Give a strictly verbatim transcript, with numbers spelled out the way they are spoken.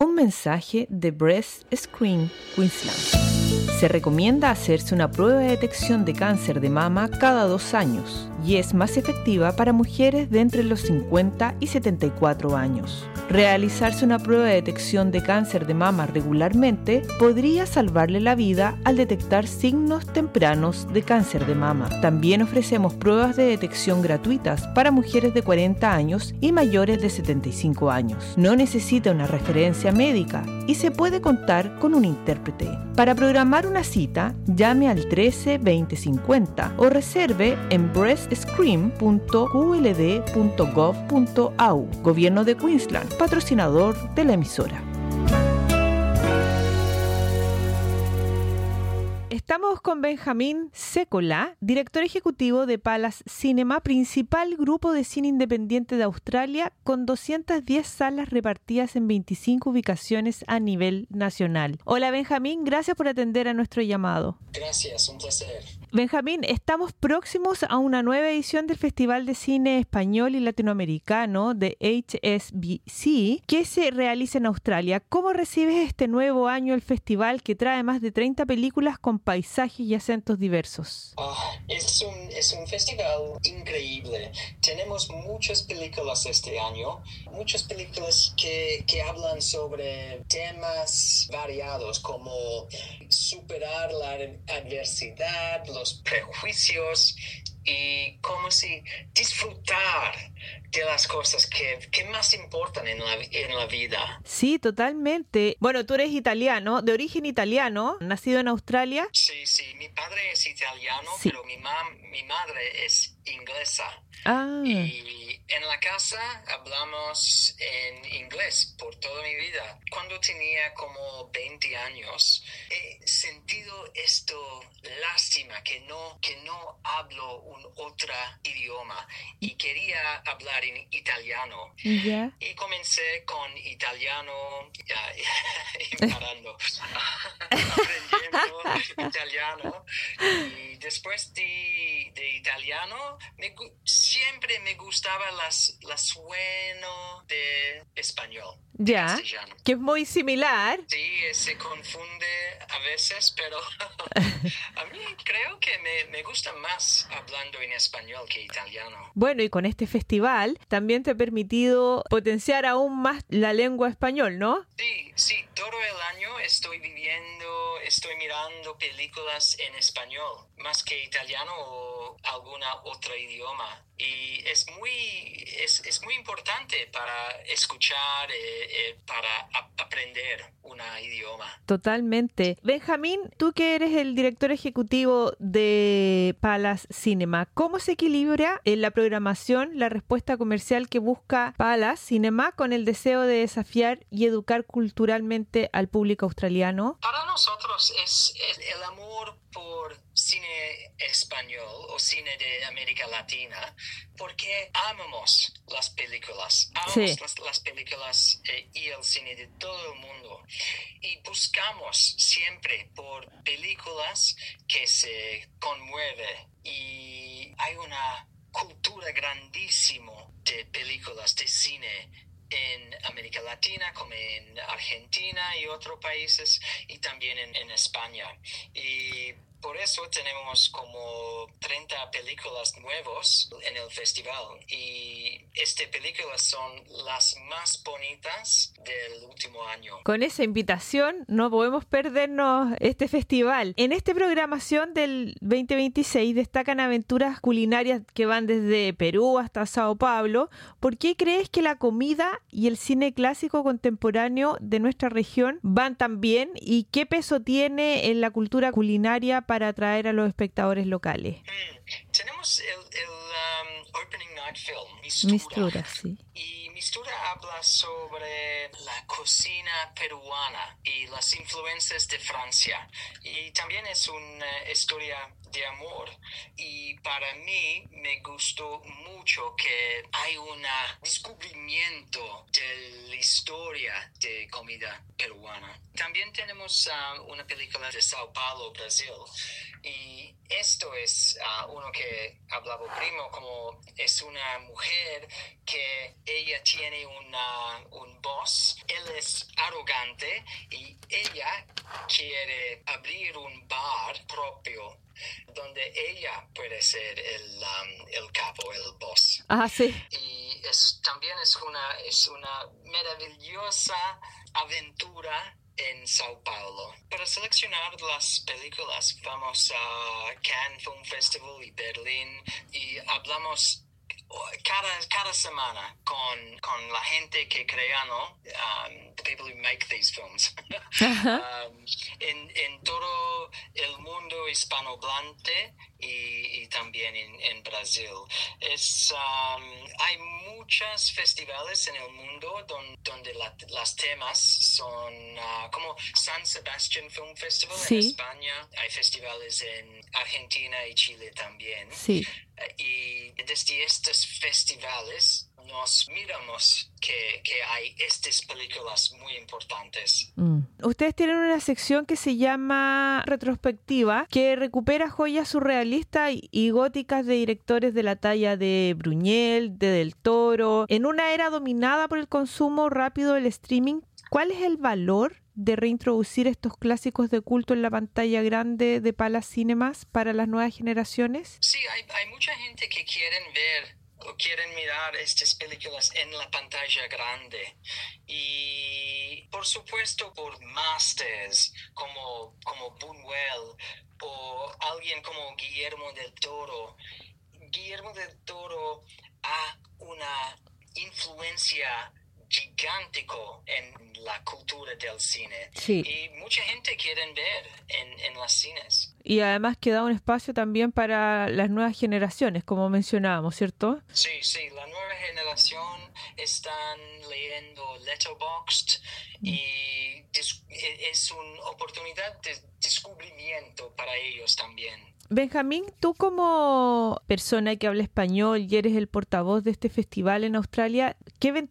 Un mensaje de Breast Screen Queensland. Se recomienda hacerse una prueba de detección de cáncer de mama cada dos años y es más efectiva para mujeres de entre los cincuenta y setenta y cuatro años. Realizarse una prueba de detección de cáncer de mama regularmente podría salvarle la vida al detectar signos tempranos de cáncer de mama. También ofrecemos pruebas de detección gratuitas para mujeres de cuarenta años y mayores de setenta y cinco años. No necesita una referencia médica y se puede contar con un intérprete. Para programar una cita, llame al trece veinte cincuenta o reserve en breast screen punto q l d punto gov punto a u. Gobierno de Queensland, patrocinador de la emisora. Estamos con Benjamín Sécola, director ejecutivo de Palace Cinema, principal grupo de cine independiente de Australia, con doscientas diez salas repartidas en veinticinco ubicaciones a nivel nacional. Hola Benjamín, gracias por atender a nuestro llamado. Gracias, un placer. Benjamín, estamos próximos a una nueva edición del Festival de Cine Español y Latinoamericano de H S B C que se realiza en Australia. ¿Cómo recibes este nuevo año el festival que trae más de treinta películas con paisajes y acentos diversos? Oh, es, un, es un festival increíble. Tenemos muchas películas este año, muchas películas que, que hablan sobre temas variados como superar la adversidad, los prejuicios y cómo si disfrutar de las cosas que, que más importan en la, en la vida. Sí, totalmente. Bueno, tú eres italiano, de origen italiano, nacido en Australia. Sí, sí, mi padre es italiano, sí. Pero mi, mam, mi madre es inglesa. Ah. Y en la casa hablamos en inglés por toda mi vida. Cuando tenía como veinte años, he sentido esto, lástima que no, que no hablo un otro idioma y quería hablar en italiano. Yeah. Y comencé con italiano, ya, ya, parando, aprendiendo italiano. Y después de, de italiano, me, siempre me gustaba las, las sueno de español. Ya, castellano. Que es muy similar. Sí, se confunde a veces, pero a mí creo que me, me gusta más hablando en español que italiano. Bueno, y con este festival también te ha permitido potenciar aún más la lengua español, ¿no? Sí, sí, todo el año estoy viviendo, estoy mirando películas en español, más que italiano o algún otro idioma. Y es muy, es, es muy importante para escuchar, eh, eh, para a- aprender un idioma. Totalmente. Benjamín, tú que eres el director ejecutivo de Palace Cinema, ¿cómo se equilibra en la programación la respuesta comercial que busca Palace Cinema con el deseo de desafiar y educar culturalmente al público australiano? Para nosotros es, es el amor por cine español o cine de América Latina, porque amamos las películas, amamos Sí. las, las películas eh, y el cine de todo el mundo, y buscamos siempre por películas que se conmueven, y hay una cultura grandísima de películas de cine en América Latina, como en Argentina y otros países, y también en, en España. Y por eso tenemos como treinta películas nuevas en el festival, y estas películas son las más bonitas del último año. Con esa invitación no podemos perdernos este festival. En esta programación del veinte veintiséis destacan aventuras culinarias que van desde Perú hasta Sao Paulo. ¿Por qué crees que la comida y el cine clásico contemporáneo de nuestra región van tan bien, y qué peso tiene en la cultura culinaria para atraer a los espectadores locales? Mm, tenemos el, el um, Opening Night Film, Mistura. Mistura, sí. Y Mistura habla sobre la cocina peruana y las influencias de Francia. Y también es una historia de amor. Y para mí me gustó mucho que hay un descubrimiento de la historia de comida peruana. También tenemos uh, una película de Sao Paulo, Brasil. Y esto es uh, uno que hablaba primo, como es una mujer que ella tiene una, un boss. Él es arrogante y ella quiere abrir un bar propio donde ella puede ser el, um, el capo, el boss. Ah, sí. Y es, también es una, es una maravillosa aventura en Sao Paulo. Para seleccionar las películas vamos a Cannes Film Festival y Berlín y hablamos cada, cada semana con, con la gente que crea, ¿no? Um, the people who make these films. um, en, en todo el mundo hispanohablante y, y también en, en Brasil. Es, um, hay muchos festivales en el mundo don, donde la, las temas son uh, como San Sebastián Film Festival sí. en España. Hay festivales en Argentina y Chile también. Sí. Y desde estos festivales nos miramos que, que hay estas películas muy importantes. Mm. Ustedes tienen una sección que se llama Retrospectiva, que recupera joyas surrealistas y góticas de directores de la talla de Buñuel, de Del Toro, en una era dominada por el consumo rápido del streaming. ¿Cuál es el valor de reintroducir estos clásicos de culto en la pantalla grande de Palace Cinemas para las nuevas generaciones? Sí, hay, hay mucha gente que quieren ver o quieren mirar estas películas en la pantalla grande. Y por supuesto por masters como, como Buñuel o alguien como Guillermo del Toro. Guillermo del Toro ha una influencia gigántico en la cultura del cine. Sí. Y mucha gente quiere ver en, en los cines. Y además queda un espacio también para las nuevas generaciones, como mencionábamos, ¿cierto? Sí, sí, la nueva generación están leyendo Letterboxd mm. y dis- es una oportunidad de descubrimiento para ellos también. Benjamín, tú como persona que habla español y eres el portavoz de este festival en Australia, ¿qué